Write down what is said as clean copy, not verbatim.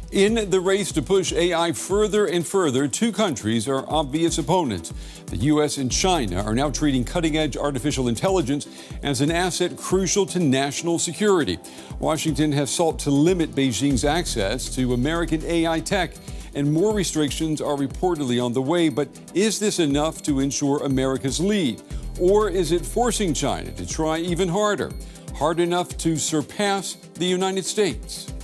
In the race to push AI further and further, two countries are obvious opponents. The U.S. and China are now treating cutting-edge artificial intelligence as an asset crucial to national security. Washington has sought to limit Beijing's access to American AI tech, and more restrictions are reportedly on the way. But is this enough to ensure America's lead? Or is it forcing China to try even harder? Hard enough to surpass the United States?